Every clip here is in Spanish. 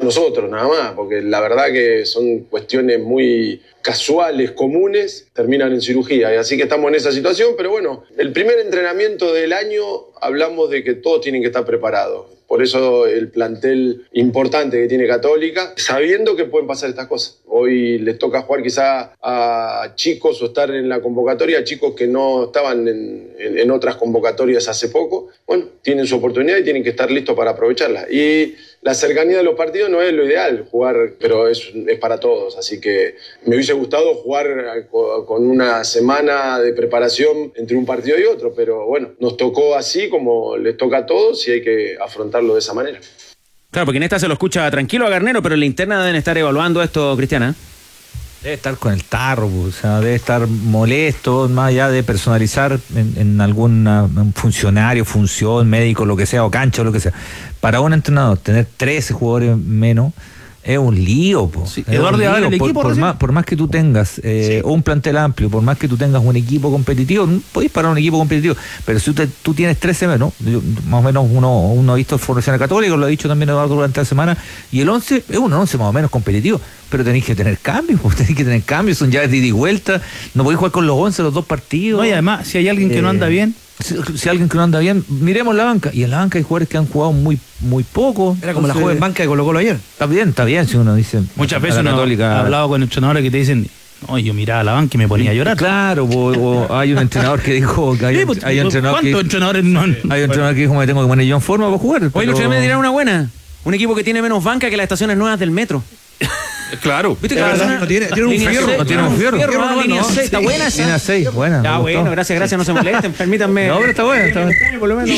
nosotros nada más, porque la verdad que son cuestiones muy casuales, comunes, terminan en cirugía, y así que estamos en esa situación. Pero bueno, el primer entrenamiento del año hablamos de que todos tienen que estar preparados. Por eso el plantel importante que tiene Católica, sabiendo que pueden pasar estas cosas. Hoy les toca jugar quizá a chicos o estar en la convocatoria, a chicos que no estaban en otras convocatorias hace poco. Bueno, tienen su oportunidad y tienen que estar listos para aprovecharla. Y la cercanía de los partidos no es lo ideal, jugar, pero es para todos. Así que me hubiese gustado jugar con una semana de preparación entre un partido y otro, pero bueno, nos tocó así como les toca a todos y hay que afrontarlo de esa manera. Claro, porque en esta se lo escucha tranquilo a Garnero, pero en la interna deben estar evaluando esto, Cristiana. Debe estar con el tarro, o sea, debe estar molesto, más allá de personalizar en algún funcionario, función, médico, lo que sea, o cancha, o lo que sea. Para un entrenador, tener 13 jugadores menos es un lío, po. Sí, Eduardo, lío. El equipo, por más que tú tengas un plantel amplio, por más que tú tengas un equipo competitivo, no podéis parar un equipo competitivo, pero si tú tienes 13 menos, más o menos uno ha visto Formación Católica, lo ha dicho también Eduardo durante la semana, y el 11 es un 11 más o menos competitivo, pero tenéis que tener cambios, son llaves de ida y vuelta, no podéis jugar con los 11 los dos partidos. No, y además, si hay alguien que no anda bien, si alguien que no anda bien, miremos la banca, y en la banca hay jugadores que han jugado muy poco. Era como la joven banca de Colo-Colo ayer. Está bien, si uno dice. Muchas veces uno ha hablado con entrenadores que te dicen, no, yo miraba la banca y me ponía a llorar. Claro, o hay un entrenador que dijo que hay un entrenador ¿cuántos entrenadores no? Hay un entrenador que dijo me tengo que poner yo en forma para jugar. Oye, los me dirán una buena. Un equipo que tiene menos banca que las estaciones nuevas del metro. Claro. ¿Viste que no tiene un fierro? No tiene un fierro. Línea 6, está buena esa. Línea 6, buena. Ya, bueno, gracias, no se molesten, permítanme. No, pero está buena. Por lo menos.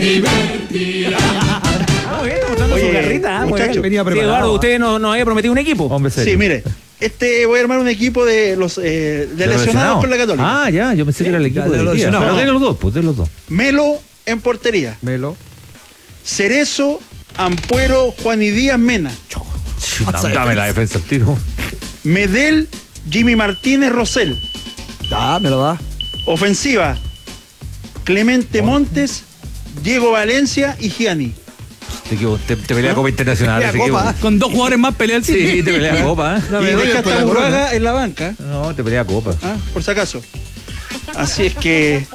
Oye, su garrita, muchacho, venía preparado. Sí, Eduardo, usted nos había prometido un equipo. Hombre, serio. Sí, mire, voy a armar un equipo de los lesionados por la Católica. Ah, ya, yo pensé que era el equipo de los lesionados. Pero de los dos, Melo en portería. Melo. Cerezo, Ampuero, Juan y Díaz Mena. Dame la defensa al tiro. Medel, Jimmy Martínez, Rosell. Me lo da. Ofensiva, Clemente Montes, Diego Valencia y Gianni. Te pelea Copa Internacional. Con dos jugadores más pelea el sitio. Sí, te pelea Copa. Y deja hasta Uraga en la banca. No, te pelea Copa. Por si acaso. Así es que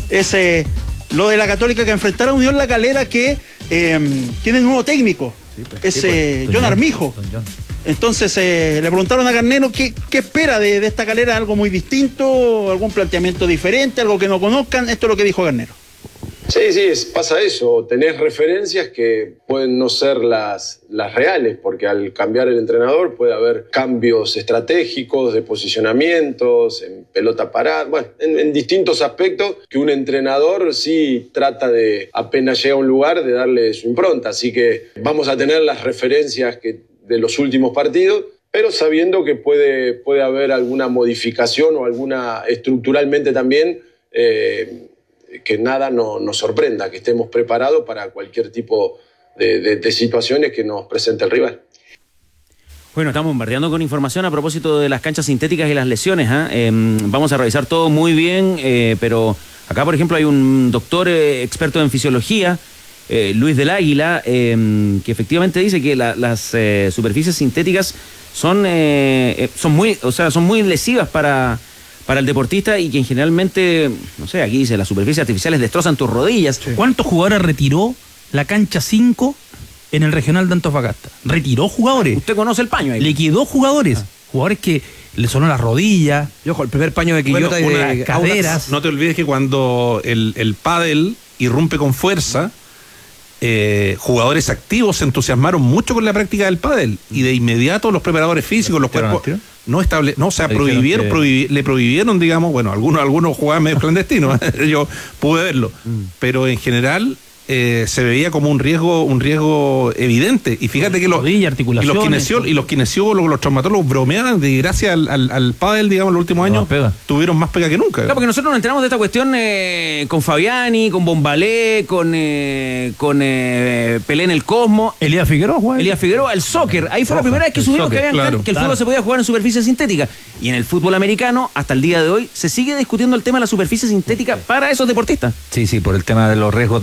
lo de la Católica que enfrentaron a Unión La Calera, que tiene un nuevo técnico. John Armijo. Entonces le preguntaron a Garnero qué espera de esta Calera, algo muy distinto, algún planteamiento diferente, algo que no conozcan. Esto es lo que dijo Garnero. Sí, pasa eso. Tenés referencias que pueden no ser las reales, porque al cambiar el entrenador puede haber cambios estratégicos, de posicionamientos, en pelota parada, bueno, en distintos aspectos que un entrenador sí trata de, apenas llega a un lugar, de darle su impronta. Así que vamos a tener las referencias de los últimos partidos, pero sabiendo que puede haber alguna modificación o alguna estructuralmente también, que nada nos sorprenda, que estemos preparados para cualquier tipo de situaciones que nos presente el rival. Bueno, estamos bombardeando con información a propósito de las canchas sintéticas y las lesiones. Vamos a revisar todo muy bien, pero acá, por ejemplo, hay un doctor experto en fisiología, Luis del Águila, que efectivamente dice que las superficies sintéticas son muy lesivas para el deportista y que generalmente, no sé, aquí dice, las superficies artificiales destrozan tus rodillas. Sí. ¿Cuántos jugadores retiró la cancha 5 en el regional de Antofagasta? Retiró jugadores. Usted conoce el paño ahí. Liquidó jugadores. Jugadores que le sonó las rodillas. Y ojo, el primer paño de Quillota y de caderas. No te olvides que cuando el pádel irrumpe con fuerza, jugadores activos se entusiasmaron mucho con la práctica del pádel y de inmediato los preparadores físicos, los cuerpos le prohibieron, digamos, bueno, algunos jugaban medio clandestinos, yo pude verlo, pero en general se veía como un riesgo evidente. Y fíjate que los kinesiólogos, los traumatólogos bromeaban de grcias al pádel, digamos, en los últimos años tuvieron más pega que nunca. Claro, porque nosotros nos enteramos de esta cuestión con Fabiani, con Bombalé, con Pelé en el Cosmo. Elías Figueroa, el soccer. Ahí fue la primera vez que subieron que el fútbol se podía jugar en superficie sintética. Y en el fútbol americano, hasta el día de hoy, se sigue discutiendo el tema de la superficie sintética para esos deportistas. Sí, por el tema de los riesgos, no solo de correr,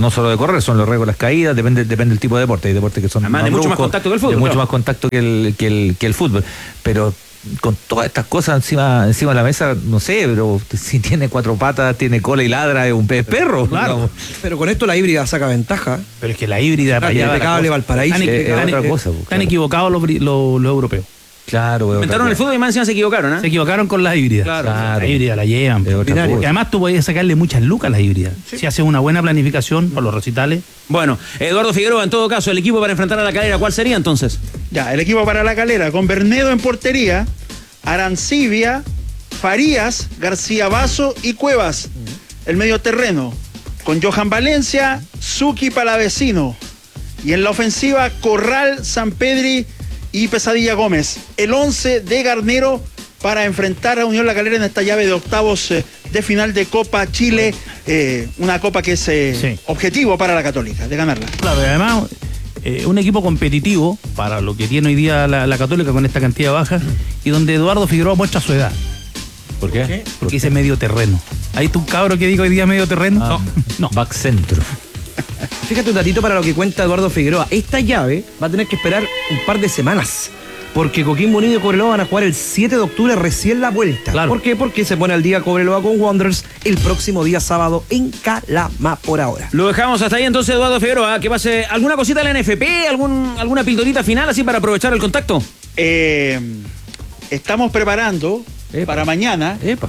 correr, son los riesgos, las caídas, depende del tipo de deporte. Hay deportes que son además de mucho más contacto que el fútbol. De mucho claro. más contacto que el fútbol. Pero con todas estas cosas encima de la mesa, no sé, pero si tiene 4 patas, tiene cola y ladra, es un pez perro. Claro. Digamos. Pero con esto la híbrida saca ventaja. Pero es que la híbrida para allá va la Impecable cosa. Valparaíso. Están otra cosa, están claro. equivocados los europeos. Claro, es otra Inventaron el cosa. fútbol y más encima se equivocaron, ¿eh? Se equivocaron con las híbridas. Claro. La híbrida la llevan. Es otra Y cosa. además tú podías sacarle muchas lucas a las híbridas. Si haces una buena planificación por los recitales. Bueno, Eduardo Figueroa, en todo caso, el equipo para enfrentar a La Calera, ¿cuál sería entonces? Ya, el equipo para La Calera, con Bernedo en portería, Arancibia, Farías, García Basso y Cuevas. El medio terreno, con Johan Valencia, Zucchi Palavecino. Y en la ofensiva, Corral, Sampedri y Pesadilla Gómez. El 11 de Garnero para enfrentar a Unión La Calera en esta llave de octavos de final de Copa Chile. Una copa que es Sí. objetivo para la Católica, de ganarla. Claro, y además un equipo competitivo para lo que tiene hoy día la Católica con esta cantidad baja y donde Eduardo Figueroa muestra su edad. ¿Por qué? Porque dice medio terreno. ¿Hay tú un cabro que diga hoy día medio terreno? No. Back centro. Fíjate un datito para lo que cuenta Eduardo Figueroa. Esta llave va a tener que esperar un par de semanas. Porque Coquimbo Unido y Cobreloa van a jugar el 7 de octubre recién la vuelta. Claro. ¿Por qué? Porque se pone al día Cobreloa con Wanderers el próximo día sábado en Calama por ahora. Lo dejamos hasta ahí entonces, Eduardo Figueroa. Que pase alguna cosita de la NFP, alguna pildorita final así para aprovechar el contacto. Estamos preparando para mañana Epa.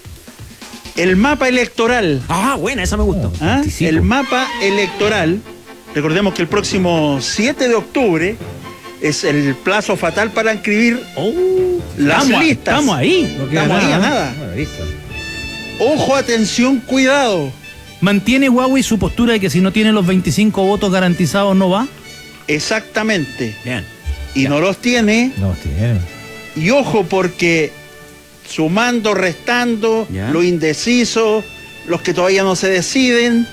el mapa electoral. Ah, buena, esa me gustó. ¿Ah? Anticipo. El mapa electoral. Recordemos que el próximo 7 de octubre es el plazo fatal para inscribir las listas. Estamos ahí. No queda Estamos ahí a nada. Bueno, listo. Ojo, atención, cuidado. ¿Mantiene Huawei su postura de que si no tiene los 25 votos garantizados no va? Exactamente. Bien. Y no los tiene. No, tiene. Y ojo, porque sumando, restando, Ya. lo indeciso, los que todavía no se deciden.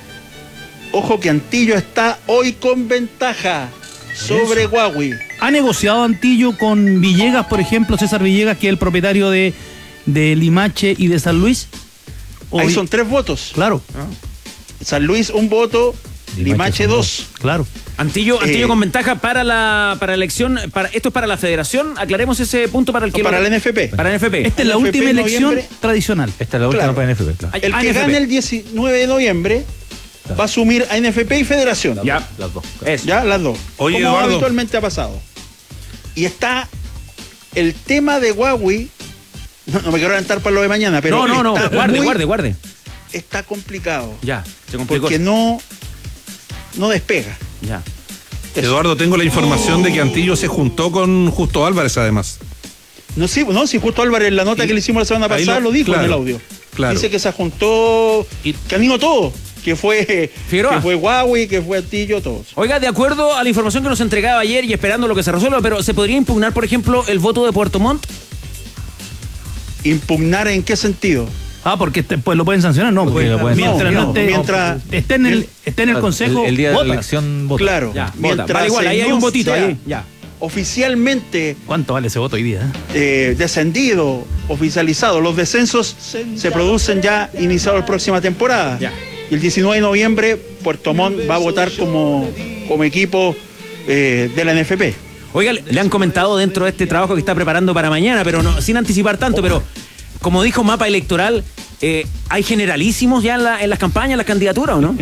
Ojo que Antillo está hoy con ventaja sobre Huawei. ¿Ha negociado Antillo con Villegas, por ejemplo, César Villegas, que es el propietario de Limache y de San Luis? Ahí son 3 votos. Claro, San Luis 1 voto, Limache son 2. claro. Antillo con ventaja para la elección. Esto es para la federación. Aclaremos ese punto para el que Para el NFP. Para el NFP. Esta es la NFP última en elección noviembre. tradicional. Esta es la última Claro. para NFP, claro. El que ANFP. gane el 19 de noviembre va a asumir a NFP y Federación. Ya. Las dos. Eso. Ya, las dos. Oye, como Eduardo. habitualmente ha pasado. Y está el tema de Huawei. No me quiero adelantar para lo de mañana, pero. No. está Guarde. Está complicado. Ya. Se complicó. Porque no despega. Ya. Eso. Eduardo, tengo la información de que Antillo se juntó con Justo Álvarez, además. Si Justo Álvarez en la nota que le hicimos la semana ahí pasada lo dijo claro, en el audio. claro. Dice que se juntó, que animó todo. Que fue Figueroa. Huawei, que fue Antillo, todos. Oiga, de acuerdo a la información que nos entregaba ayer y esperando lo que se resuelva, pero ¿se podría impugnar, por ejemplo, el voto de Puerto Montt? ¿Impugnar en qué sentido? Porque pues lo pueden sancionar, no. Porque lo pueden mientras sancionar. no esté, Mientras- esté en el consejo, El día de vota. la elección vota. Claro. Ya, vota. Mientras Vale, igual, ahí hay no un votito. sea Ahí, ya. oficialmente ¿Cuánto vale ese voto hoy día? descendido, oficializado. Los descensos se producen ya iniciado la próxima temporada. Ya. Y el 19 de noviembre Puerto Montt va a votar como equipo de la NFP. Oiga, le han comentado dentro de este trabajo que está preparando para mañana, pero no, sin anticipar tanto, pero como dijo Mapa Electoral, ¿hay generalísimos ya en las campañas, en las candidaturas o no?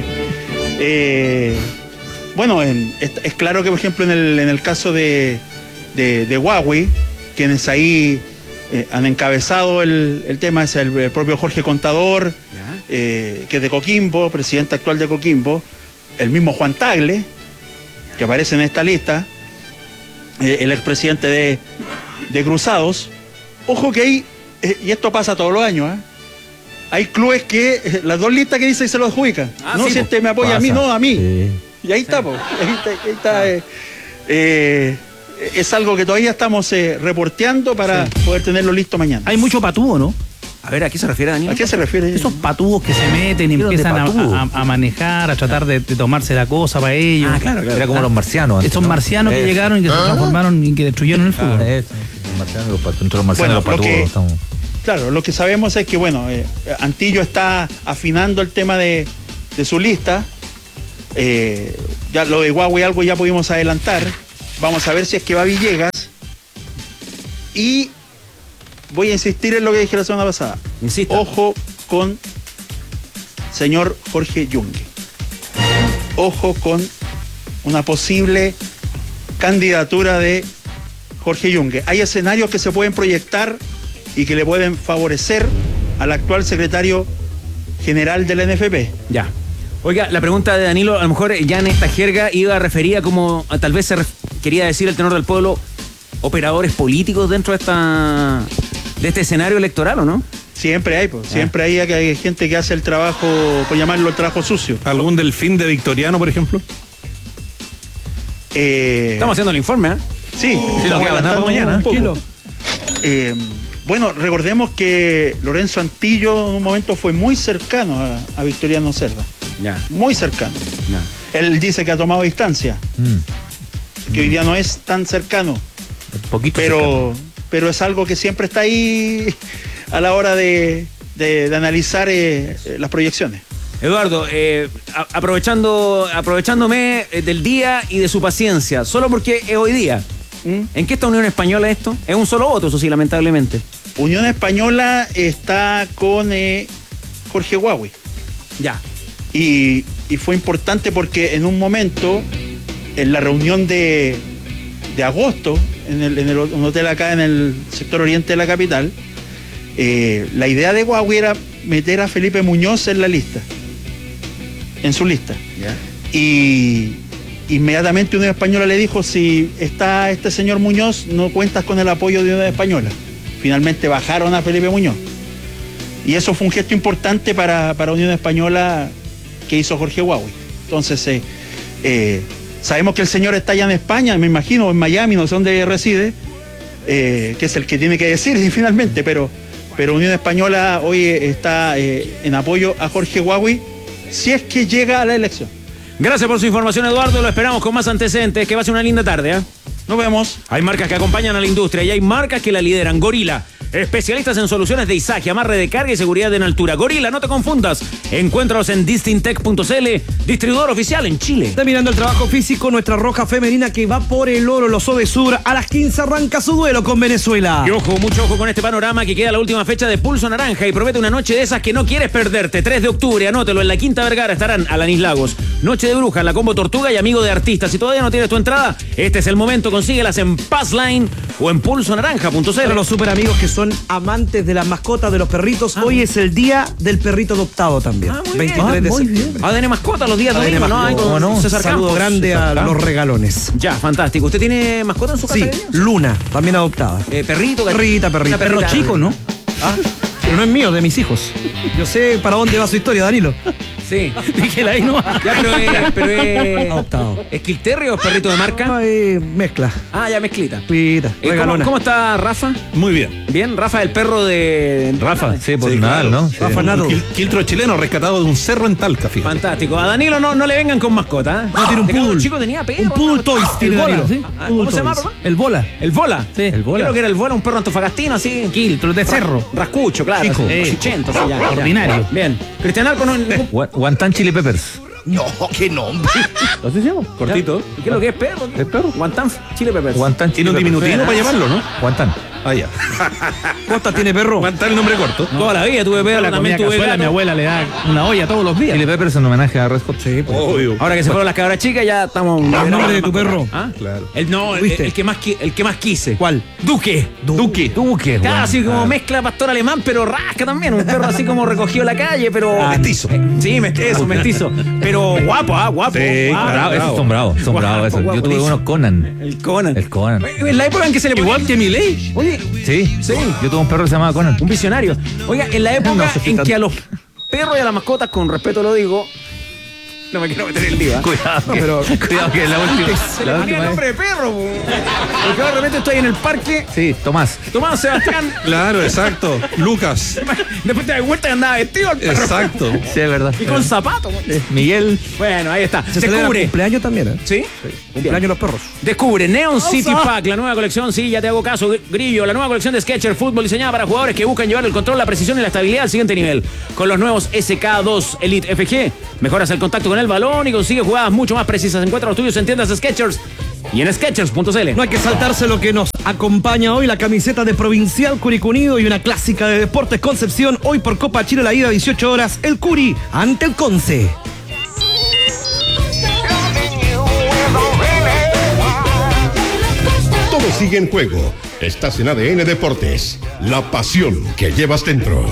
Bueno, es claro que, por ejemplo, en el caso de Huawei, quienes ahí han encabezado el tema es el propio Jorge Contador, que es de Coquimbo, presidente actual de Coquimbo, el mismo Juan Tagle, que aparece en esta lista, el expresidente de Cruzados. Ojo que hay, y esto pasa todos los años, hay clubes que las dos listas que dicen se lo adjudican. Ah, no, sí, si po. este me apoya a mí, Pasa. no a mí. Sí. Y ahí está, po. Ahí está, es algo que todavía estamos reporteando para poder tenerlo listo mañana. Hay mucho patúo, ¿no? A ver, ¿a qué se refiere, Daniel? ¿A qué se refiere? Esos patúos que se meten y ¿Pero empiezan de patúo? a manejar, a tratar de tomarse la cosa para ellos. Ah, claro. Era como los marcianos. antes, Esos ¿no? marcianos que Eso. llegaron y que se transformaron y que destruyeron el fútbol. Eso, los marcianos y los patudos. Entre los marcianos y los Bueno, lo patudos que- estamos. Claro, lo que sabemos es que, bueno, Antillo está afinando el tema de su lista. Ya lo de Huawei algo ya pudimos adelantar. Vamos a ver si es que va Villegas. Y voy a insistir en lo que dije la semana pasada. Insista. Ojo con señor Jorge Yungue. Ojo con una posible candidatura de Jorge Yungue. Hay escenarios que se pueden proyectar y que le pueden favorecer al actual secretario general del NFP. Ya. Oiga, la pregunta de Danilo, a lo mejor ya en esta jerga iba referida como, tal vez quería decir el tenor del pueblo, operadores políticos dentro de este escenario electoral, ¿o no? Siempre hay, pues. Siempre hay gente que hace el trabajo, por llamarlo el trabajo sucio. ¿Algún delfín de Victoriano, por ejemplo? Estamos haciendo el informe, ¿eh? Sí, lo voy a mandar para mañana, tranquilo. Bueno, recordemos que Lorenzo Antillo en un momento fue muy cercano a Victoriano Cerda. Ya. Muy cercano. Ya. Él dice que ha tomado distancia. Que hoy día no es tan cercano. Un poquito Pero es algo que siempre está ahí a la hora de analizar las proyecciones. Eduardo, aprovechándome del día y de su paciencia, solo porque es hoy día. ¿En qué está Unión Española esto? Es un solo voto, eso sí, lamentablemente. Unión Española está con Jorge Huawei. Ya. Y fue importante porque en un momento, en la reunión de agosto, en un hotel acá en el sector oriente de la capital, la idea de Huawei era meter a Felipe Muñoz en la lista, en su lista. Ya. Y inmediatamente Unión Española le dijo, si está este señor Muñoz, no cuentas con el apoyo de Unión Española. Finalmente bajaron a Felipe Muñoz. Y eso fue un gesto importante para Unión Española que hizo Jorge Huawei. Entonces, sabemos que el señor está allá en España, me imagino, en Miami, no sé dónde reside, que es el que tiene que decir finalmente, pero Unión Española hoy está en apoyo a Jorge Huawei, si es que llega a la elección. Gracias por su información, Eduardo. Lo esperamos con más antecedentes. Que va a ser una linda tarde, ¿eh? Nos vemos. Hay marcas que acompañan a la industria y hay marcas que la lideran. Gorila, especialistas en soluciones de izaje, amarre de carga y seguridad en altura. Gorila, no te confundas. Encuéntralos en distintech.cl, distribuidor oficial en Chile. Está mirando el trabajo físico, nuestra roja femenina que va por el oro. Los Sur a las 15 arranca su duelo con Venezuela. Y ojo, mucho ojo con este panorama que queda la última fecha de Pulso Naranja y promete una noche de esas que no quieres perderte. 3 de octubre, anótelo, en la Quinta Vergara estarán Alanis Lagos, Noche de Brujas, la Combo Tortuga y Amigo de Artistas. Si todavía no tienes tu entrada, este es el momento. Consíguelas en Passline o en pulsonaranja.cl. Para los super amigos que son amantes de las mascotas, de los perritos, hoy es el día del perrito adoptado también. 23 de septiembre. ADN Mascota los días ADN domingos, ¿no? Ahí con ¿no? César Saludo Campos. grande a los regalones. Ya, fantástico. ¿Usted tiene mascota en su casa? Sí, Pequeño? Luna, también adoptada. Perrito, Perrita. Una Perro chico, ¿no? Ah, pero no es mío, de mis hijos. Yo sé para dónde va su historia, Danilo. Sí. Dígela ahí, ¿no? Ya, pero Adoptado. ¿es Kill Terrier o es perrito de marca? Mezcla. Ah, ya mezclita. Pita, regalona. ¿Cómo está Rafa? Muy bien. Bien, Rafa, el perro de... Rafa, sí, por Sí, Nadal, claro. ¿no? Sí. Rafa Nadal. Quiltro chileno rescatado de un cerro en Talca, fíjate. Fantástico. A Danilo no le vengan con mascota, ¿eh? No, tiene un Cuando poodle. chico tenía perro. Un poodle toys tiene El bola, Danilo. ¿sí? Ah, Poodle ¿Cómo se llama, toys. papá? El bola. El Bola. Sí. El Bola. Creo que era el Bola, un perro antofagastino, así. Quiltro, de cerro. Rascucho, claro. Chico. Así, chichento, sí, ya. Ordinario. Bien. Cristian Arco no... Guantán Chili Peppers. No, qué nombre. ¿Así se llama? Cortito. ¿Y qué es lo que es perro? ¿Es perro? Guantán Chile Peppers. Guantán Tiene Chili un Peppers. diminutivo para llamarlo, ¿no? Guantán. Ah, ya. Costa tiene perro. Aguanta el nombre corto. Toda la vida tuve perro, La también comida tuve cazuela, mi gato. abuela le da una olla todos los días. Chili Peppers en homenaje a Red Hot. Sí, pues. Obvio. Ahora que se fueron las cabras chicas, ya estamos... El nombre de tu perro. ¿Ah? Claro. El ¿Viste? que más quise. ¿Cuál? Duque. Duque. Claro, así como mezcla pastor alemán, pero rasca también. Un perro así como recogido en la calle, pero... Mestizo. Sí, mestizo. Pero guapo, guapo. Sí, Ah, Bravo, esos son bravos, son Guapo, bravos esos. guapo, Yo tuve liso. unos Conan. El Conan. El Conan. En la época en que se le ponía... Igual que Milei. Oye, Sí, Sí. Yo tuve un perro que se llamaba Conan. un visionario. Oiga, en la época No sé si en tanto. que a los perros y a las mascotas, con respeto lo digo, no me quiero meter el lío, ¿eh? Cuidado, pero- cuidado que la última. Se le La ponía el última nombre de perro, po. Porque de repente estoy en el parque, Sí, Tomás. Tomás Sebastián, Claro, exacto. Lucas. después te das vuelta y andaba vestido el perro. Exacto. Sí, es verdad. Y con zapatos. Miguel. Bueno, ahí está. Se celebra Descubre. cumpleaños también, ¿eh? ¿Sí? Cumpleaños de los perros. Descubre Neon City Pack, la nueva colección, sí, ya te hago caso, Grillo, la nueva colección de Skechers Fútbol diseñada para jugadores que buscan llevar el control, la precisión y la estabilidad al siguiente nivel. Con los nuevos SK2 Elite FG, mejoras el contacto con el balón y consigue jugadas mucho más precisas. Encuentra los tuyos en tiendas Skechers y en Skechers.cl. No hay que saltarse lo que nos acompaña hoy, la camiseta de Provincial Curicó Unido y una clásica de Deportes Concepción. Hoy por Copa Chile, la ida 18 horas, el Curi ante el Conce. Todo sigue en juego. Estás en ADN Deportes, la pasión que llevas dentro.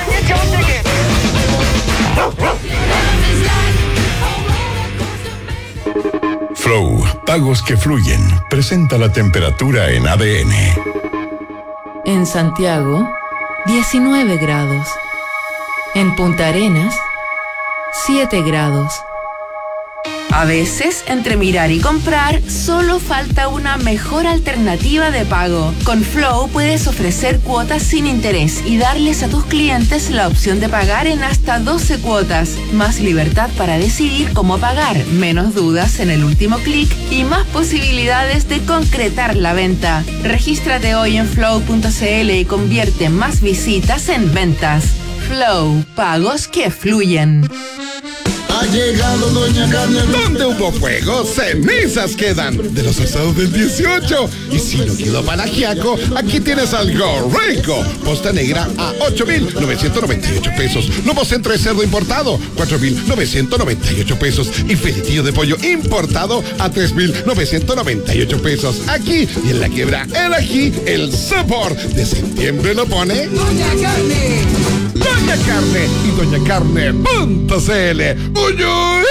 Flow, pagos que fluyen. Presenta la temperatura en ADN. En Santiago, 19 grados. En Punta Arenas, 7 grados. A veces, entre mirar y comprar, solo falta una mejor alternativa de pago. Con Flow puedes ofrecer cuotas sin interés y darles a tus clientes la opción de pagar en hasta 12 cuotas. Más libertad para decidir cómo pagar, menos dudas en el último clic y más posibilidades de concretar la venta. Regístrate hoy en flow.cl y convierte más visitas en ventas. Flow, pagos que fluyen. Ha llegado Doña Carne. Donde hubo fuego, cenizas quedan. De los asados del 18. Y si no quedó para ajiaco, aquí tienes algo rico. Posta negra a 8,998 pesos. Lomo centro de cerdo importado, 4,998 pesos. Y filetillo de pollo importado a 3,998 pesos. Aquí y en la quiebra, el ají, el sabor de septiembre lo pone Doña Carne. Doña Carne y doñacarne.cl. ¡Uy, uy!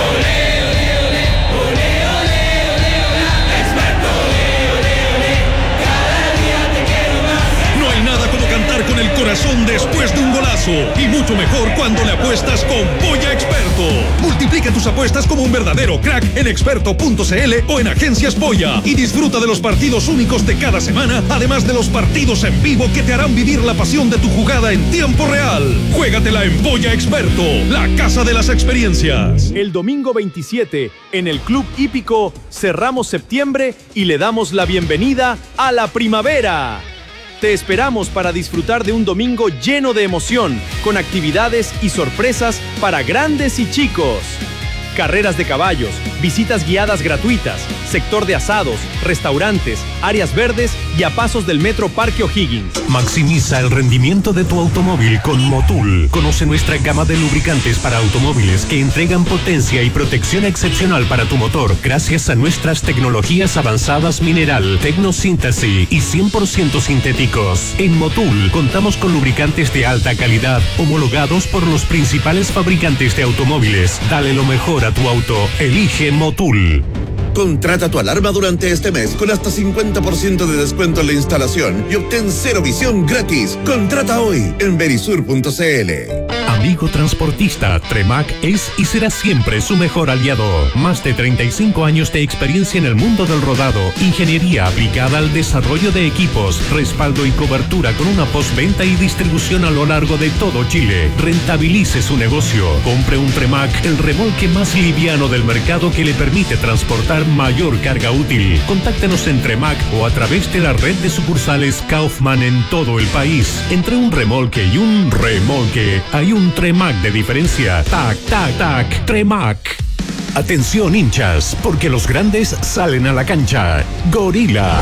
No hay nada como cantar con el corazón después de un golazo. Y mucho mejor cuando le apuestas con Polla Experto. Multiplica tus apuestas como un verdadero crack en experto.cl o en Agencias Polla. Y disfruta de los partidos únicos de cada semana, además de los partidos en vivo que te harán vivir la pasión de tu jugada en tiempo real. Juégatela en Polla Experto, la casa de las experiencias. El domingo 27, en el Club Hípico, cerramos septiembre y le damos la bienvenida a la primavera. Te esperamos para disfrutar de un domingo lleno de emoción, con actividades y sorpresas para grandes y chicos. Carreras de caballos, visitas guiadas gratuitas, sector de asados, restaurantes, áreas verdes y a pasos del Metro Parque O'Higgins. Maximiza el rendimiento de tu automóvil con Motul. Conoce nuestra gama de lubricantes para automóviles que entregan potencia y protección excepcional para tu motor gracias a nuestras tecnologías avanzadas mineral, tecnosíntesis y 100% sintéticos. En Motul contamos con lubricantes de alta calidad homologados por los principales fabricantes de automóviles. Dale lo mejor a tu auto. Elige Motul. Contrata tu alarma durante este mes con hasta 50% de descuento en la instalación y obtén cero visión gratis. Contrata hoy en verisur.cl. Amigo transportista, Tremac es y será siempre su mejor aliado. Más de 35 años de experiencia en el mundo del rodado, ingeniería aplicada al desarrollo de equipos, respaldo y cobertura con una postventa y distribución a lo largo de todo Chile. Rentabilice su negocio. Compre un Tremac, el remolque más liviano del mercado que le permite transportar mayor carga útil. Contáctenos en Tremac o a través de la red de sucursales Kaufman en todo el país. Entre un remolque y un remolque hay un Tremac de diferencia. Tac, tac, tac. Tremac. Atención hinchas, porque los grandes salen a la cancha. Gorila.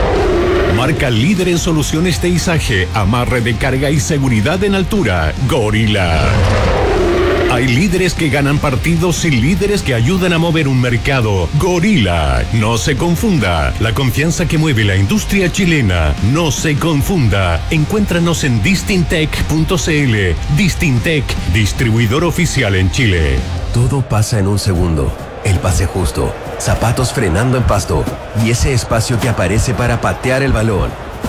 Marca líder en soluciones de izaje, amarre de carga y seguridad en altura. Gorila. Hay líderes que ganan partidos y líderes que ayudan a mover un mercado. Gorila. No se confunda. La confianza que mueve la industria chilena. No se confunda. Encuéntranos en distintec.cl. Distintec, distribuidor oficial en Chile. Todo pasa en un segundo. El pase justo, zapatos frenando en pasto y ese espacio que aparece para patear el balón.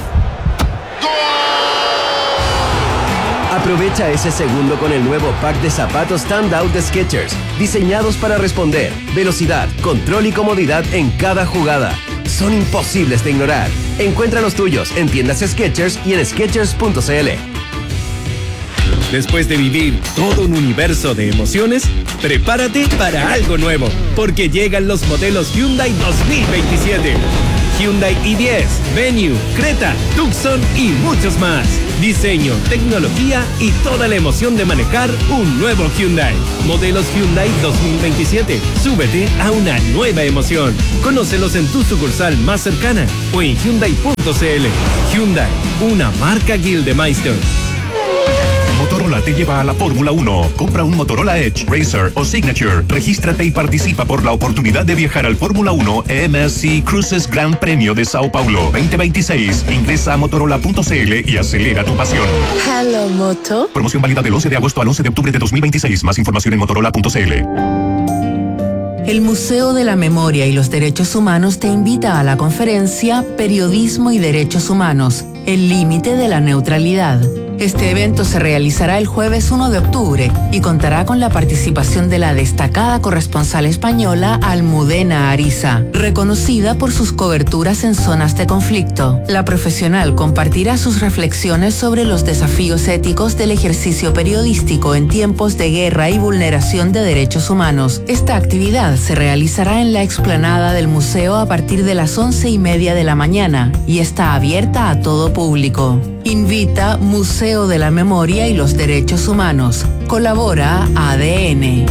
Aprovecha ese segundo con el nuevo pack de zapatos Standout de Skechers, diseñados para responder, velocidad, control y comodidad en cada jugada. Son imposibles de ignorar. Encuentra los tuyos en tiendas Skechers y en Skechers.cl. Después de vivir todo un universo de emociones, prepárate para algo nuevo, porque llegan los modelos Hyundai 2027. Hyundai i10, Venue, Creta, Tucson y muchos más. Diseño, tecnología y toda la emoción de manejar un nuevo Hyundai. Modelos Hyundai 2027. Súbete a una nueva emoción. Conócelos en tu sucursal más cercana o en Hyundai.cl. Hyundai, una marca Gildemeister. Motorola te lleva a la Fórmula 1. Compra un Motorola Edge, Racer o Signature. Regístrate y participa por la oportunidad de viajar al Fórmula 1 MSC Cruises Gran Premio de Sao Paulo 2026. Ingresa a motorola.cl y acelera tu pasión. Hello, Moto. Promoción válida del 11 de agosto al 11 de octubre de 2026. Más información en motorola.cl. El Museo de la Memoria y los Derechos Humanos te invita a la conferencia Periodismo y Derechos Humanos, el límite de la neutralidad. Este evento se realizará el jueves 1 de octubre y contará con la participación de la destacada corresponsal española Almudena Ariza, reconocida por sus coberturas en zonas de conflicto. La profesional compartirá sus reflexiones sobre los desafíos éticos del ejercicio periodístico en tiempos de guerra y vulneración de derechos humanos. Esta actividad se realizará en la explanada del museo a partir de las 11:30 de la mañana y está abierta a todo público. Invita Museo de la Memoria y los Derechos Humanos. Colabora ADN.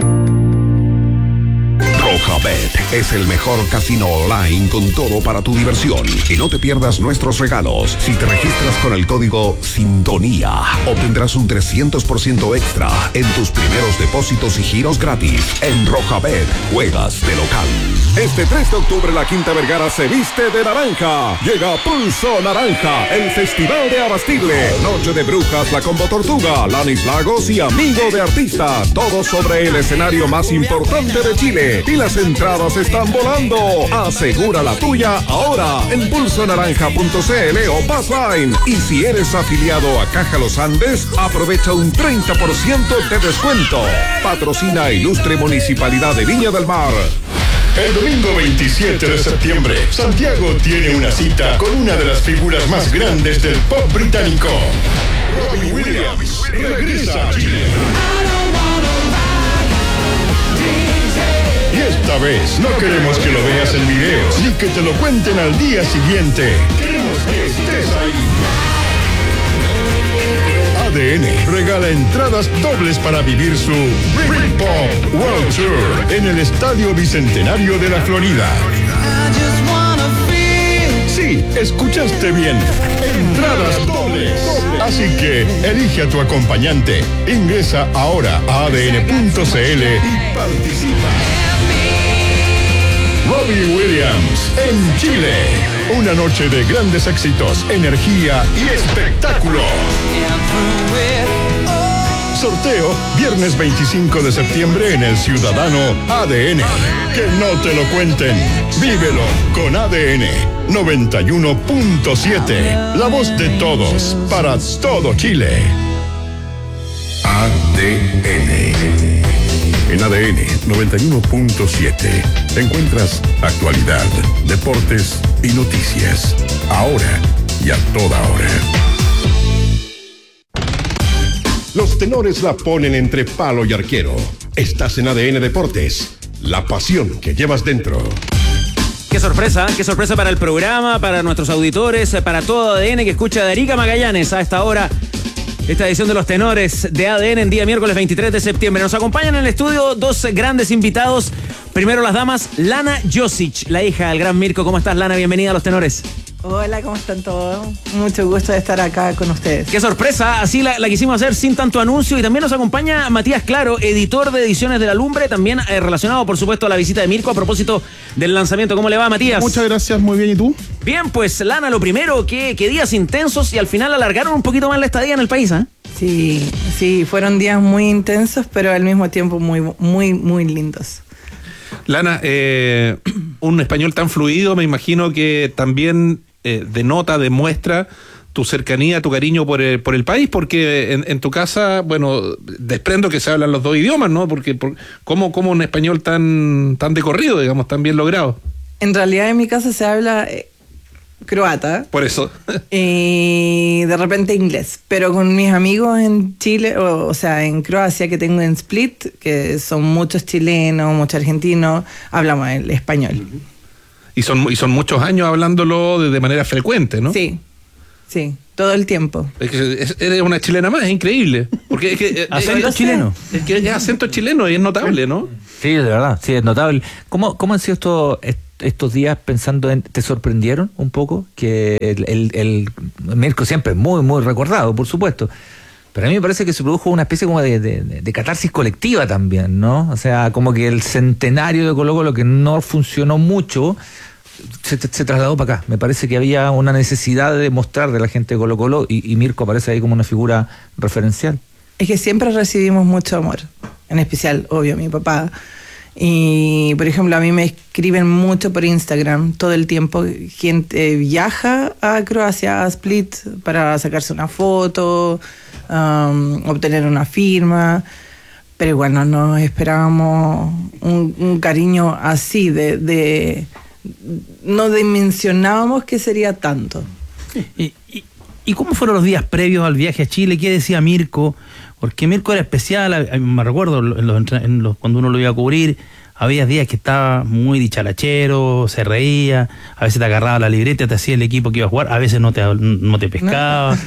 Rojabet es el mejor casino online con todo para tu diversión. Y no te pierdas nuestros regalos. Si te registras con el código Sintonía, obtendrás un 300% extra en tus primeros depósitos y giros gratis. En Rojabet, juegas de local. Este 3 de octubre la Quinta Vergara se viste de naranja. Llega Pulso Naranja, el festival de abastible. Noche de Brujas, la Combo Tortuga, Lanis Lagos y Amigo de Artista. Todo sobre el escenario más importante de Chile. Y las entradas están volando. Asegura la tuya ahora en pulsonaranja.cl o Passline. Y si eres afiliado a Caja Los Andes, aprovecha un 30% de descuento. Patrocina Ilustre Municipalidad de Viña del Mar. El domingo 27 de septiembre, Santiago tiene una cita con una de las figuras más grandes del pop británico. Robbie Williams regresa a Chile. Y esta vez no queremos que lo veas en videos, ni que te lo cuenten al día siguiente. Queremos que estés ahí. ADN regala entradas dobles para vivir su Britpop World Tour en el Estadio Bicentenario de la Florida. Sí, escuchaste bien. Entradas dobles. Así que elige a tu acompañante. Ingresa ahora a adn.cl y participa. Robbie Williams en Chile. Una noche de grandes éxitos, energía y espectáculo. Sorteo viernes 25 de septiembre en el Ciudadano ADN. Que no te lo cuenten. Vívelo con ADN 91.7. La voz de todos para todo Chile. ADN. En ADN 91.7 encuentras actualidad, deportes y noticias. Ahora y a toda hora. Los tenores la ponen entre palo y arquero. Estás en ADN Deportes. La pasión que llevas dentro. Qué sorpresa para el programa, para nuestros auditores, para todo ADN que escucha de Arica Magallanes a esta hora. Esta edición de los tenores de ADN en día miércoles 23 de septiembre. Nos acompañan en el estudio dos grandes invitados. Primero las damas, Lana Josic, la hija del gran Mirko. ¿Cómo estás, Lana? Bienvenida a los tenores. Hola, ¿cómo están todos? Mucho gusto de estar acá con ustedes. Qué sorpresa, así la quisimos hacer sin tanto anuncio. Y también nos acompaña Matías Claro, editor de Ediciones de la Lumbre, también relacionado, por supuesto, a la visita de Mirko a propósito del lanzamiento. ¿Cómo le va, Matías? Muchas gracias, muy bien, ¿y tú? Bien, pues, Lana, lo primero, que días intensos y al final alargaron un poquito más la estadía en el país, ¿eh? Sí, fueron días muy intensos, pero al mismo tiempo muy lindos. Lana, un español tan fluido, me imagino que también demuestra tu cercanía, tu cariño por el país, porque en tu casa, bueno, desprendo que se hablan los dos idiomas, ¿no? Porque ¿cómo un español tan de corrido, digamos, tan bien logrado? En realidad en mi casa se habla croata. Por eso. Y de repente inglés. Pero con mis amigos en Chile, o sea, en Croacia, que tengo en Split, que son muchos chilenos, muchos argentinos, hablamos el español. Y son muchos años hablándolo de manera frecuente, ¿no? Sí, todo el tiempo. Es que eres una chilena más, es increíble. Porque es que acento chileno. Es que es acento chileno y es notable, ¿no? Sí, de verdad, sí, es notable. ¿Cómo han sido estos días pensando te sorprendieron un poco? Que el Mirko siempre es muy, muy recordado, por supuesto. Pero a mí me parece que se produjo una especie como de catarsis colectiva también, ¿no? O sea, como que el centenario de Colo-Colo, que no funcionó mucho, se trasladó para acá. Me parece que había una necesidad de mostrar de la gente de Colo-Colo y Mirko aparece ahí como una figura referencial. Es que siempre recibimos mucho amor, en especial, obvio, mi papá. Y, por ejemplo, a mí me escriben mucho por Instagram todo el tiempo. Gente viaja a Croacia, a Split, para sacarse una foto, obtener una firma. Pero igual no esperábamos un cariño así, no dimensionábamos que sería tanto. ¿Y cómo fueron los días previos al viaje a Chile? ¿Qué decía Mirko? Porque Mirko era especial, me recuerdo cuando uno lo iba a cubrir, había días que estaba muy dicharachero, se reía, a veces te agarraba la libreta, te hacía el equipo que iba a jugar, a veces no te pescaba,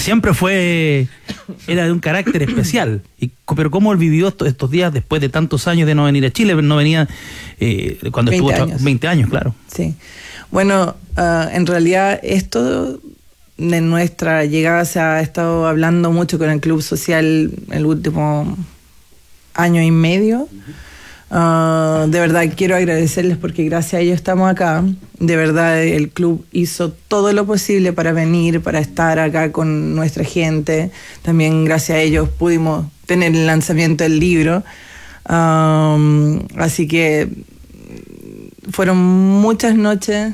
era de un carácter especial. Pero ¿cómo él vivió estos días después de tantos años de no venir a Chile? No venía cuando 20 estuvo años. 20 años, claro. Sí. Bueno, en realidad esto de nuestra llegada se ha estado hablando mucho con el Club Social el último año y medio. De verdad quiero agradecerles porque gracias a ellos estamos acá. De verdad el club hizo todo lo posible para venir, para estar acá con nuestra gente. También gracias a ellos pudimos tener el lanzamiento del libro. Así que fueron muchas noches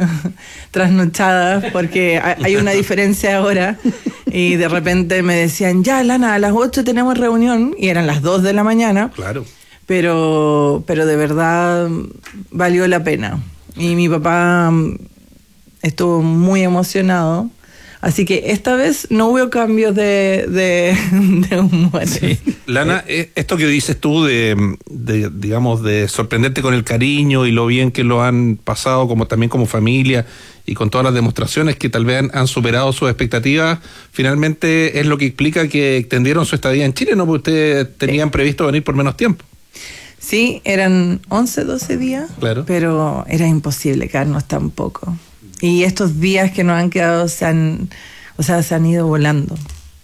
trasnochadas porque hay una diferencia ahora y de repente me decían, ya Lana, a las 8 tenemos reunión y eran las 2 de la mañana. Claro. Pero de verdad valió la pena y mi papá estuvo muy emocionado. Así que esta vez no hubo cambios de humor. Sí. Lana, esto que dices tú digamos, de sorprenderte con el cariño y lo bien que lo han pasado también como familia y con todas las demostraciones que tal vez han superado sus expectativas, finalmente es lo que explica que extendieron su estadía en Chile, ¿no? Porque ustedes tenían previsto venir por menos tiempo. Sí, eran 11, 12 días, claro. Pero era imposible quedarnos tan poco. Y estos días que nos han quedado se han ido volando.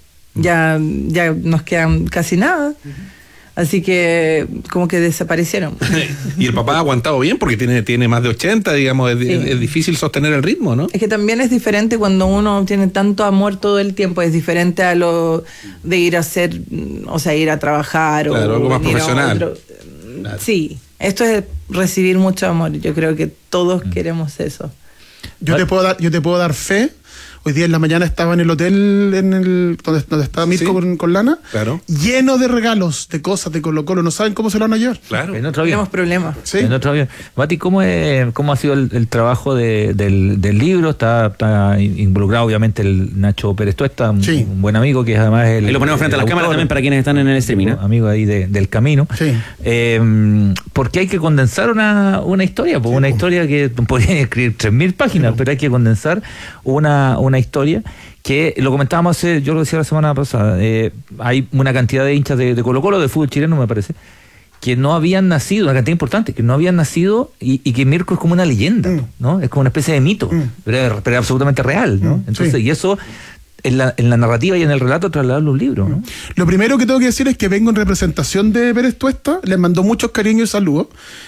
Ya nos quedan casi nada. Así que como que desaparecieron. Y el papá ha aguantado bien porque tiene más de 80, digamos, es difícil sostener el ritmo, ¿no? Es que también es diferente cuando uno tiene tanto amor todo el tiempo, es diferente a lo de ir a hacer, o sea, ir a trabajar. Claro, o algo más profesional. Claro. Sí, esto es recibir mucho amor, yo creo que todos queremos eso. Yo te puedo dar fe. Hoy día en la mañana estaba en el hotel donde estaba Mirko con Lana, claro, lleno de regalos, de cosas de Colo-Colo. No saben cómo se lo van a llevar. Claro. En otro avión. Tenemos problemas. Sí. En otro avión. Mati, ¿cómo ha sido el trabajo del libro? Está involucrado obviamente el Nacho Pérez Tuesta, un buen amigo que además es y lo ponemos frente a las cámaras también para quienes están en el streaming, ¿no? Amigo ahí del camino. Sí. Porque hay que condensar una historia, una historia que podría escribir 3.000 páginas, pero hay que condensar una historia que lo comentábamos yo lo decía la semana pasada, hay una cantidad de hinchas de Colo-Colo, de fútbol chileno me parece, que no habían nacido, una cantidad importante, que no habían nacido y que Mirko es como una leyenda, ¿no? Es como una especie de mito, pero es absolutamente real, ¿no? Entonces, y eso en la narrativa y en el relato trasladarlo a un libro, ¿no? Lo primero que tengo que decir es que vengo en representación de Pérez Tuesta, les mandó muchos cariños y saludos.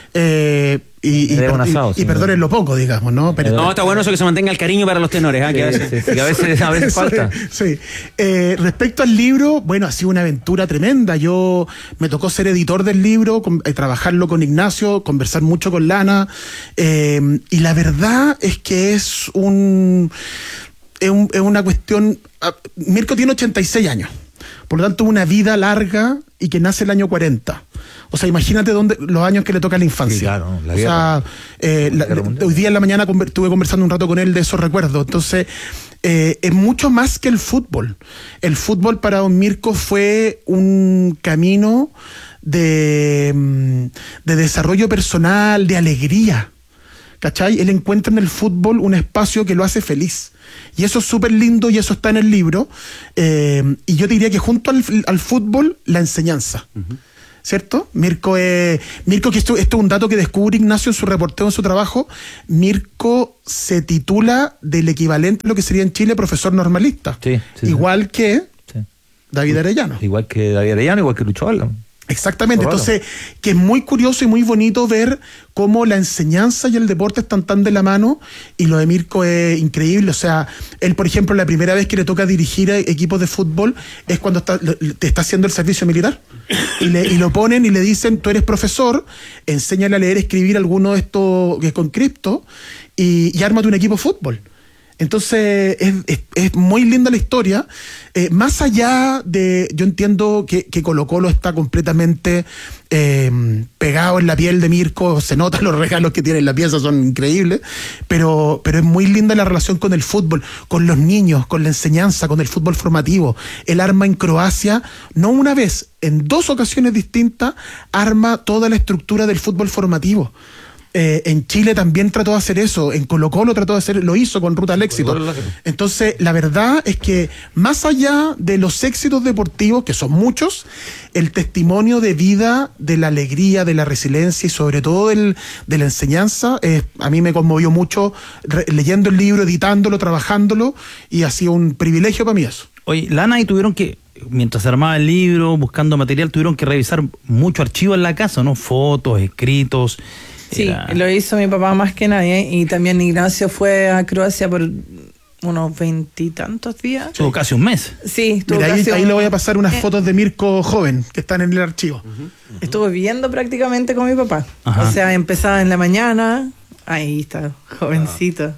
Y perdonen lo poco, digamos, ¿no? Pero, no, está bueno eso que se mantenga el cariño para los tenores, ¿eh? Que a veces falta. Sí. Respecto al libro, bueno, ha sido una aventura tremenda. Yo me tocó ser editor del libro, trabajarlo con Ignacio, conversar mucho con Lana, y la verdad es que es una cuestión. Mirko tiene 86 años, por lo tanto una vida larga y que nace el año 40. O sea, imagínate los años que le toca a la infancia. Sí, claro, la guerra. Hoy día en la mañana estuve conversando un rato con él de esos recuerdos. Entonces, es mucho más que el fútbol. El fútbol para don Mirko fue un camino de desarrollo personal, de alegría. ¿cachai? Él encuentra en el fútbol un espacio que lo hace feliz. Y eso es súper lindo y eso está en el libro. Y yo diría que junto al fútbol, la enseñanza. ¿Cierto? Mirko, que esto es un dato que descubre Ignacio en su reporteo, en su trabajo. Mirko se titula del equivalente a lo que sería en Chile profesor normalista. Igual que David Arellano. Igual que David Arellano, igual que Lucho Valla. Exactamente, entonces, que es muy curioso y muy bonito ver cómo la enseñanza y el deporte están tan de la mano, y lo de Mirko es increíble. O sea, él, por ejemplo, la primera vez que le toca dirigir a equipos de fútbol es cuando te está haciendo el servicio militar, y lo ponen y le dicen: tú eres profesor, enséñale a leer, escribir alguno de estos que es con cripto, y ármate un equipo de fútbol. Entonces, es muy linda la historia. Más allá de... Yo entiendo que Colo-Colo está completamente pegado en la piel de Mirko. Se notan los regalos que tiene en la pieza, son increíbles. Pero es muy linda la relación con el fútbol, con los niños, con la enseñanza, con el fútbol formativo. Él arma en Croacia, no una vez, en 2 ocasiones distintas, arma toda la estructura del fútbol formativo. En Chile también trató de hacer eso, en Colo-Colo trató de hacer, lo hizo con Ruta al Éxito. Entonces, la verdad es que más allá de los éxitos deportivos, que son muchos, el testimonio de vida, de la alegría, de la resiliencia y sobre todo de la enseñanza, a mí me conmovió mucho leyendo el libro, editándolo, trabajándolo, y ha sido un privilegio para mí eso. Oye, Lana, y tuvieron que, mientras se armaba el libro, buscando material, tuvieron que revisar mucho archivo en la casa, ¿no? Fotos, escritos. Sí, lo hizo mi papá más que nadie, y también Ignacio fue a Croacia por unos 20 y tantos días. Estuvo casi un mes. Sí, estuvo Mira, casi ahí le voy a pasar unas fotos de Mirko joven que están en el archivo. Estuve viviendo prácticamente con mi papá. Ajá. O sea, empezaba en la mañana. Ahí está, jovencito.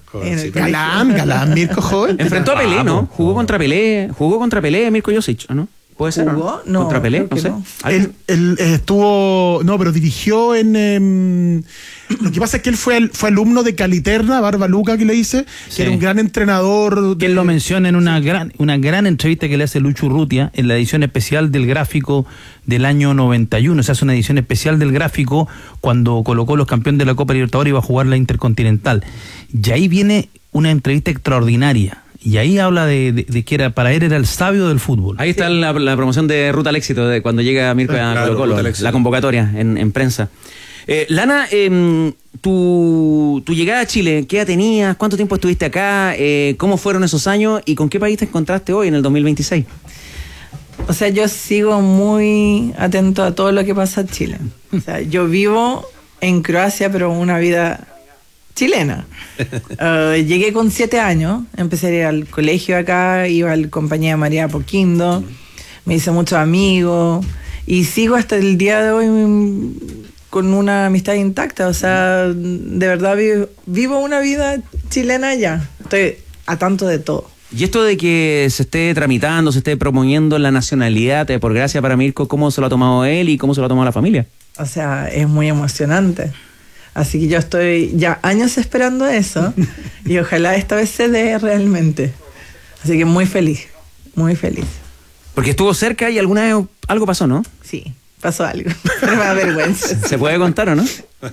Galán, Mirko joven. Enfrentó a Pelé, ¿no? Jugó contra Pelé, Mirko Josic, ¿no? ¿Puede ser? ¿Jugó? No, ¿Contra Pelé? No sé. no. Él estuvo... No, pero dirigió en... lo que pasa es que él fue alumno de Caliterna, Barba Luca, que le dice, que era un gran entrenador. Que él lo menciona en una gran entrevista que le hace Lucho Urrutia en la edición especial del Gráfico del año 91. Se hace una edición especial del Gráfico cuando Colo-Colo, campeón de la Copa Libertadores, iba a jugar la Intercontinental. Y ahí viene una entrevista extraordinaria. Y ahí habla de que para él era el sabio del fútbol. Ahí está la promoción de Ruta al Éxito, de cuando llega Mirko a Colo-Colo, la convocatoria en prensa. Lana, tu llegada a Chile, ¿qué edad tenías? ¿Cuánto tiempo estuviste acá? ¿Cómo fueron esos años? ¿Y con qué país te encontraste hoy en el 2026? O sea, yo sigo muy atento a todo lo que pasa en Chile. O sea, yo vivo en Croacia, pero una vida chilena. Llegué con 7 años, empecé a ir al colegio acá, iba al Compañía María Poquindo, me hice muchos amigos y sigo hasta el día de hoy con una amistad intacta. O sea, de verdad vivo una vida chilena allá. Estoy a tanto de todo. Y esto de que se esté tramitando, se esté promoviendo la nacionalidad, por gracia para Mirko, ¿cómo se lo ha tomado él y cómo se lo ha tomado la familia? O sea, es muy emocionante. Así que yo estoy ya años esperando eso y ojalá esta vez se dé realmente. Así que muy feliz, muy feliz. Porque estuvo cerca y alguna vez algo pasó, ¿no? Sí, pasó algo, pero me da vergüenza. ¿Se puede contar o no?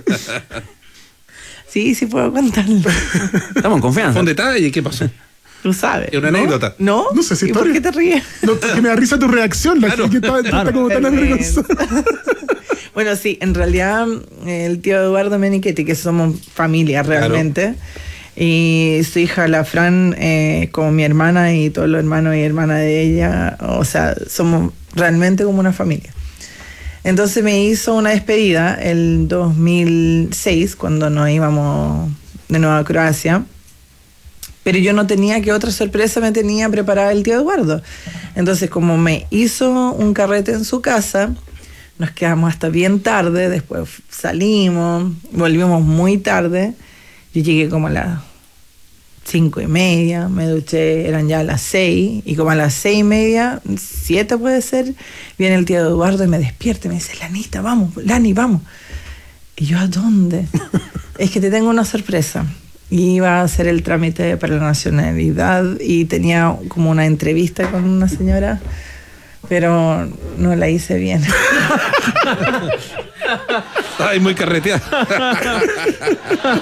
Sí, puedo contarlo. Estamos en confianza. Con detalle, ¿qué pasó? Tú sabes. Es una anécdota. ¿No? No sé si ¿Y por qué te ríes? No, porque me da risa tu reacción. Está como tan avergonzada. Bueno, sí, en realidad el tío Eduardo Menichetti, que somos familia realmente, y su hija la Fran, como mi hermana y todos los hermanos y hermanas de ella, o sea, somos realmente como una familia. Entonces me hizo una despedida el 2006, cuando nos íbamos de nuevo a Croacia, pero yo no tenía que otra sorpresa me tenía preparada el tío Eduardo. Entonces, como me hizo un carrete en su casa, nos quedamos hasta bien tarde, después salimos, volvimos muy tarde. Yo llegué como a las 5:30, me duché, eran ya las 6, y como a las 6:30, 7 puede ser, viene el tío Eduardo y me despierta y me dice: Lanita, vamos, Lani, vamos. Y yo, ¿a dónde? Es que te tengo una sorpresa. Y iba a hacer el trámite para la nacionalidad y tenía como una entrevista con una señora, pero no la hice bien. Ay, muy carreteada.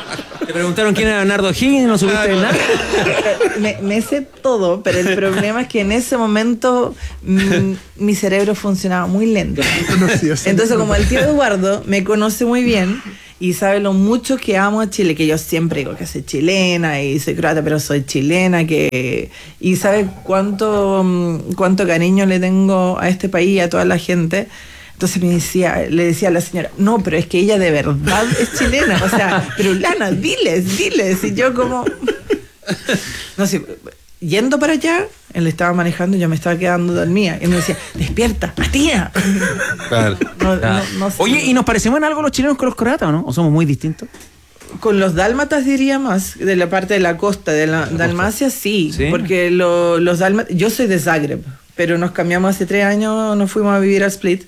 Te preguntaron quién era Bernardo Higgins y no supiste nada. Me sé todo, pero el problema es que en ese momento mi cerebro funcionaba muy lento. Entonces, como el tío Eduardo me conoce muy bien y sabe lo mucho que amo a Chile, que yo siempre digo que soy chilena y soy croata, pero soy chilena, y sabe cuánto cariño le tengo a este país y a toda la gente. Entonces le decía a la señora, no, pero es que ella de verdad es chilena, o sea, pero Lana, diles, y yo como... No sé, yendo para allá, él estaba manejando y yo me estaba quedando dormida, y me decía, despierta, Matías. Claro. No sé. Oye, ¿y nos parecemos en algo los chilenos con los croatas o no? ¿O somos muy distintos? Con los dálmatas diría más, de la parte de la costa, de la Dalmacia, sí. Porque los dálmatas, yo soy de Zagreb, pero nos cambiamos hace 3 años, nos fuimos a vivir a Split.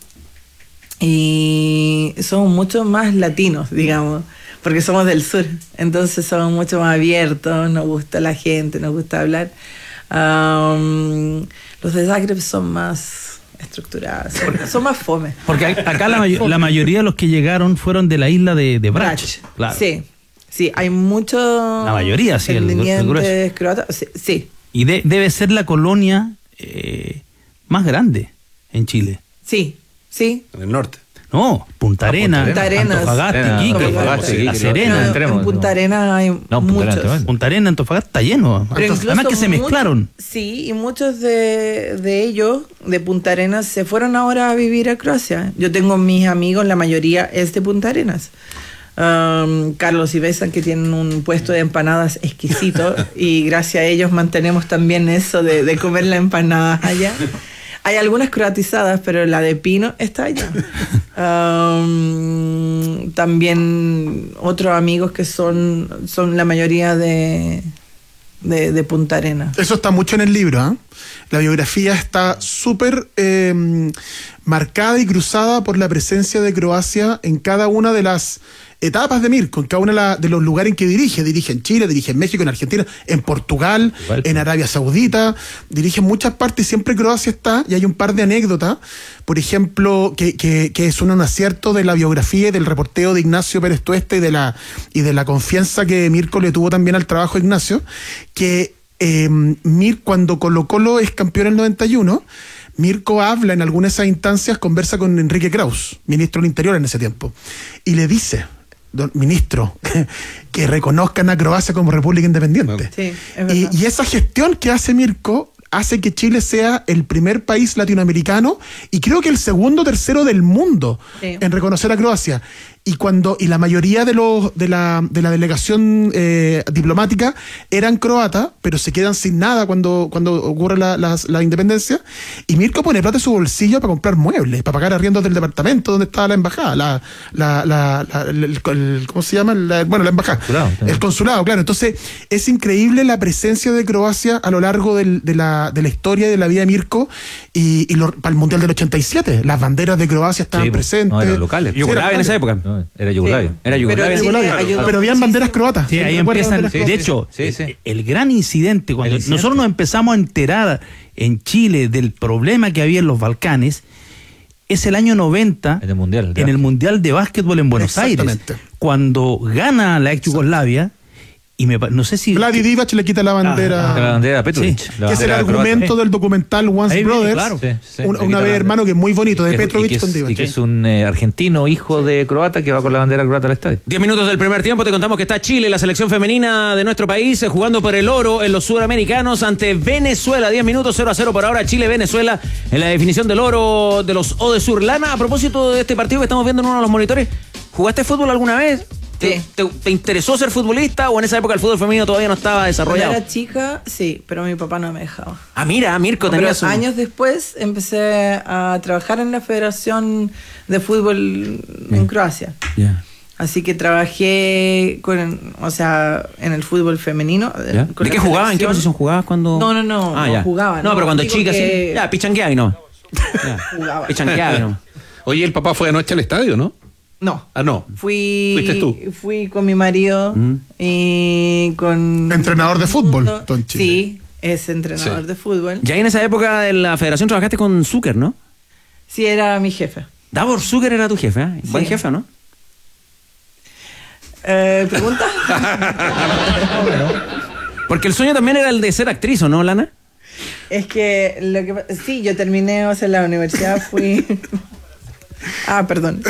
Y somos mucho más latinos, digamos, porque somos del sur. Entonces somos mucho más abiertos, nos gusta la gente, nos gusta hablar. Los de Zagreb son más estructurados, son más fome. Porque acá la mayoría de los que llegaron fueron de la isla de Brač. Claro. Sí, hay mucho... La mayoría, sí. Descendientes croatas, sí. Y debe ser la colonia más grande en Chile. Sí. En el norte. No, Punta Arenas, Antofagasta, Iquique, La Serena. En Punta Arenas hay muchos. Punta Arenas, Antofagasta está lleno. Además que se mezclaron. Sí, y muchos de ellos, de Punta Arenas, se fueron ahora a vivir a Croacia. Yo tengo mis amigos, la mayoría es de Punta Arenas. Carlos y Besan, que tienen un puesto de empanadas exquisito, y gracias a ellos mantenemos también eso de comer la empanada allá. Hay algunas croatizadas, pero la de Pino está allá. También otros amigos que son la mayoría de Punta Arenas. Eso está mucho en el libro, ¿eh? La biografía está súper marcada y cruzada por la presencia de Croacia en cada una de las etapas de Mirko, en cada uno de los lugares en que dirige. Dirige en Chile, dirige en México, en Argentina, en Portugal, en Arabia Saudita, dirige en muchas partes y siempre Croacia está. Y hay un par de anécdotas, por ejemplo, que es un acierto de la biografía y del reporteo de Ignacio Pérez Tuesta y de la confianza que Mirko le tuvo también al trabajo de Ignacio, que cuando Colo-Colo es campeón en el 91, Mirko habla en algunas de esas instancias, conversa con Enrique Kraus, ministro del Interior en ese tiempo, y le dice: ministro, que reconozcan a Croacia como república independiente. Sí, es verdad. Y esa gestión que hace Mirko hace que Chile sea el primer país latinoamericano y creo que el segundo o tercero del mundo en reconocer a Croacia. Y la mayoría de la delegación diplomática eran croatas, pero se quedan sin nada cuando ocurre la independencia. Y Mirko pone plata en su bolsillo para comprar muebles, para pagar arriendos del departamento donde estaba la embajada, ¿cómo se llama? La embajada. El consulado, claro. Entonces, es increíble la presencia de Croacia a lo largo de la historia y de la vida de Mirko. Para el Mundial del 87, las banderas de Croacia estaban presentes. No, eran locales. Yugoslavia en esa época. Era Yugoslavia. Era Yugoslavia. Pero habían banderas croatas. Sí, ahí empiezan. De hecho, el gran incidente, cuando nosotros nos empezamos a enterar en Chile del problema que había en los Balcanes, es el año 90, en el Mundial de Básquetbol en Buenos Aires, cuando gana la ex Yugoslavia. Y no sé si... Vladi Divac le quita la bandera. La bandera a Petrovic. Sí. Que es el argumento del documental Once Brothers. Claro. Una vez hermano, que es muy bonito, de Petrovic con Divac. Y que es un argentino, hijo de croata, que va con la bandera croata al estadio. 10 minutos del primer tiempo, te contamos que está Chile, la selección femenina de nuestro país, jugando por el oro en los sudamericanos ante Venezuela. 10 minutos, 0-0 por ahora, Chile-Venezuela en la definición del oro de los Odesur. Lana, a propósito de este partido que estamos viendo en uno de los monitores, ¿jugaste fútbol alguna vez? ¿Te interesó ser futbolista o en esa época el fútbol femenino todavía no estaba desarrollado? Cuando era chica, sí, pero mi papá no me dejaba. Ah, mira, Mirko tenía su... Años después empecé a trabajar en la Federación de Fútbol en Croacia. Así que trabajé en el fútbol femenino. ¿De qué jugaban? ¿En qué posición jugabas cuando...? No jugaba. No, pero cuando chica sí. Ya, pichanqueaba y no. Jugaba. Pichanqueaba y no. Oye, el papá fue anoche al estadio, ¿no? No. Ah, no. ¿Fuiste tú? Fui con mi marido y con... Entrenador de fútbol. Sí, es entrenador de fútbol. Ya en esa época de la federación trabajaste con Zucker, ¿no? Sí, era mi jefe. Davor Zucker era tu jefe, ¿eh? Buen jefe, ¿no? ¿Pregunta? Porque el sueño también era el de ser actriz, ¿o no, Lana? Es que sí, yo terminé, o sea, en la universidad fui... perdón.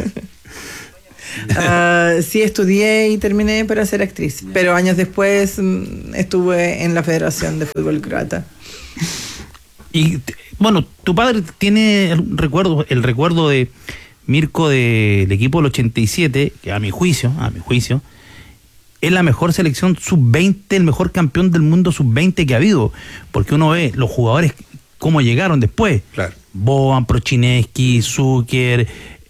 Sí, estudié y terminé para ser actriz, pero años después estuve en la Federación de Fútbol Croata. Y bueno, tu padre tiene el recuerdo de Mirko del equipo del 87, que a mi juicio, es la mejor selección sub-20, el mejor campeón del mundo sub-20 que ha habido, porque uno ve los jugadores cómo llegaron después. Claro. Boban, Prochineski, Zucker,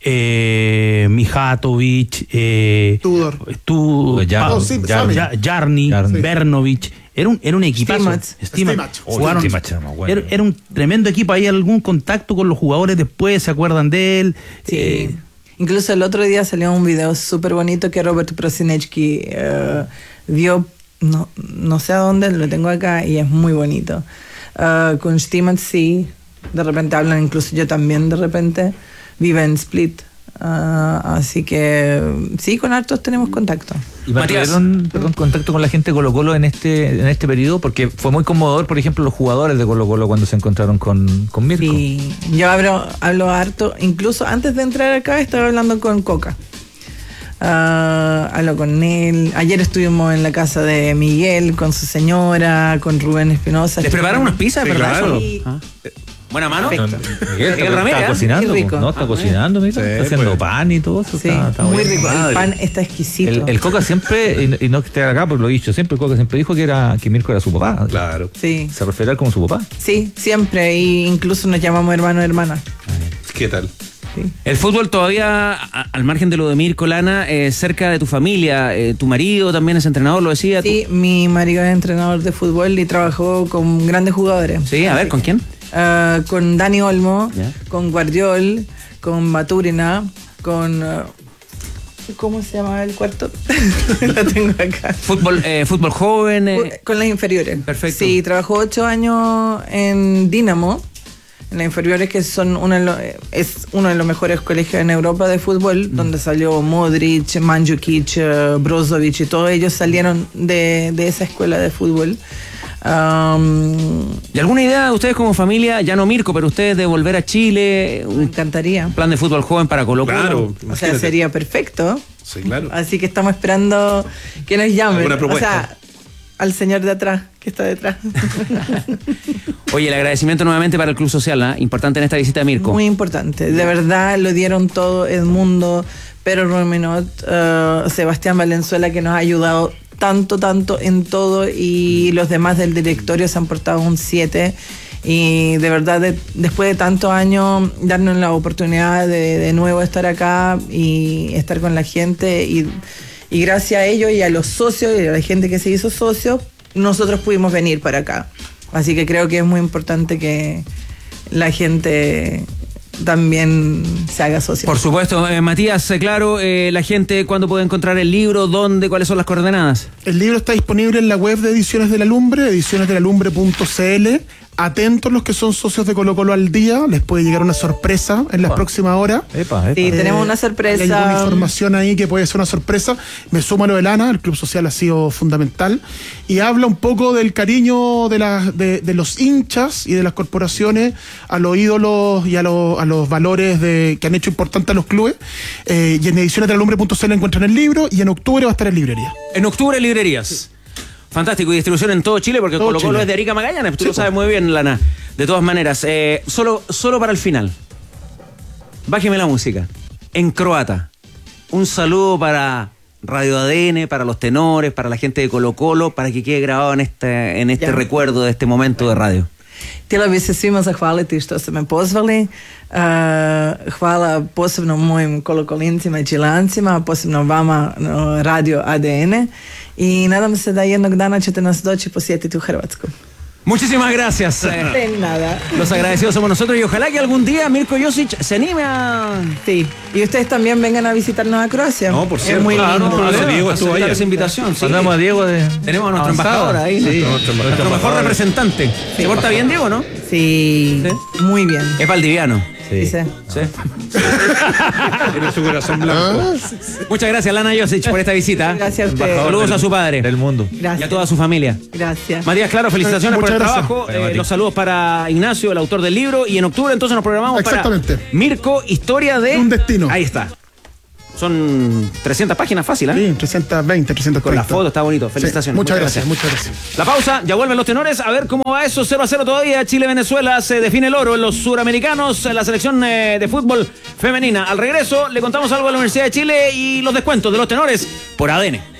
Mijatovic, Tudor, Jarni, Bernovic. Era un equipazo. Stimac. Era un tremendo equipo. ¿Hay algún contacto con los jugadores después? ¿Se acuerdan de él? Sí. Incluso el otro día salió un video súper bonito que Robert Prosinecki vio, no sé a dónde, lo tengo acá y es muy bonito. Con Stimac sí, de repente hablan, incluso yo también de repente, vive en Split. Así que sí, con hartos tenemos contacto. ¿Y tuvieron contacto con la gente de Colo-Colo en este periodo? Porque fue muy conmovedor, por ejemplo, los jugadores de Colo-Colo cuando se encontraron con Mirko. Sí, yo hablo harto, incluso antes de entrar acá estaba hablando con Coca. Hablo con él. Ayer estuvimos en la casa de Miguel con su señora, con Rubén Espinosa. ¿Les prepararon unas pizzas, verdad? Claro. ¿Buena mano? Miguel está cocinando, ¿no? Está cocinando, mira, está haciendo pan y todo eso. Sí, está muy bien. rico. El pan está exquisito. El Coca siempre, y no que esté acá, porque lo he dicho siempre, el Coca siempre dijo que Mirko era su papá. Claro. Sí. Se refiere a él como su papá. Sí, siempre. Y incluso nos llamamos hermano hermana. ¿Qué tal? Sí. El fútbol todavía, al margen de lo de Mirko, Lana, cerca de tu familia. Tu marido también es entrenador, lo decía. Sí, mi marido es entrenador de fútbol y trabajó con grandes jugadores. Sí, a ver, ¿con quién? Con Dani Olmo, con Guardiol, con Maturina, con... ¿cómo se llama el cuarto? Lo tengo acá. Fútbol joven. Con las inferiores. Perfecto. Sí, trabajó 8 años en Dinamo, en las inferiores, que son es uno de los mejores colegios en Europa de fútbol, donde salió Modric, Mandzukic, Brozovic, y todos ellos salieron de esa escuela de fútbol. ¿Y alguna idea de ustedes como familia, ya no Mirko, pero ustedes de volver a Chile? Me encantaría. Un plan de fútbol joven para Colo-Colo. Claro, o sea, sería perfecto. Sí, claro. Así que estamos esperando que nos llamen. ¿Alguna propuesta? O sea, al señor de atrás, que está detrás. Oye, el agradecimiento nuevamente para el Club Social, importante en esta visita de Mirko. Muy importante. De verdad, lo dieron todo Edmundo, Pero Rominot, Sebastián Valenzuela, que nos ha ayudado tanto en todo, y los demás del directorio se han portado un 7, y de verdad después de tantos años darnos la oportunidad de nuevo estar acá y estar con la gente, y gracias a ellos y a los socios y a la gente que se hizo socio, nosotros pudimos venir para acá. Así que creo que es muy importante que la gente también se haga socio. Por supuesto. Matías, claro, la gente, ¿cuándo puede encontrar el libro? ¿Dónde? ¿Cuáles son las coordenadas? El libro está disponible en la web de Ediciones de la Lumbre, edicionesdelalumbre.cl. Atentos los que son socios de Colo-Colo al día, les puede llegar una sorpresa en las próximas horas. Sí, tenemos una sorpresa. Hay alguna información ahí que puede ser una sorpresa. Me sumo a lo de Lana, el Club Social ha sido fundamental. Y habla un poco del cariño de los hinchas y de las corporaciones a los ídolos y a los valores que han hecho importantes a los clubes. Y en edicionesdelalumbre.cl encuentran el libro, y en octubre va a estar en librería. En octubre, librerías. Sí. Fantástico, y distribución en todo Chile, porque Colo-Colo es de Arica Magallanes, tú lo sabes muy bien, Lana. De todas maneras, solo para el final, bájeme la música. En croata, un saludo para Radio ADN, para los tenores, para la gente de Colo-Colo, para que quede grabado en este recuerdo de este momento de radio. Htjela bi se svima zahvaliti što ste me pozvali. Hvala posebno mojim kolokolincima i čilancima, posebno vama, Radio ADN, i nadam se da jednog dana ćete nas doći posjetiti u Hrvatsku. Muchísimas gracias. De nada. Los agradecidos somos nosotros, y ojalá que algún día Mirko Josic se anime a... Sí, y ustedes también vengan a visitarnos a Croacia. No, por cierto. Es muy lindo. Diego estuvo ahí. Esa invitación. Sí. Mandamos a Diego Tenemos a nuestro embajador ahí. Sí. Nuestro mejor representante. ¿Se porta bien, Diego, no? Sí, muy bien. Es valdiviano. Dice. Sí. Tiene su corazón blanco. Muchas gracias, Lana Josic, por esta visita. Gracias a usted. Saludos a su padre. Del mundo. Gracias. Y a toda su familia. Gracias. Matías Claro, felicitaciones por Muchas el gracias. trabajo. Bueno, Mati. Los saludos para Ignacio, el autor del libro. Y en octubre entonces nos programamos para Mirko, historia de Un destino. Ahí está. Son 300 páginas fácil, ¿eh? Sí, 320, 330. Con la foto está bonito. Sí, Felicitaciones. muchas gracias, muchas gracias. La pausa, ya vuelven los tenores. A ver cómo va eso. 0-0 todavía. Chile-Venezuela se define el oro en los suramericanos, en la selección de fútbol femenina. Al regreso, le contamos algo a la Universidad de Chile y los descuentos de los tenores por ADN.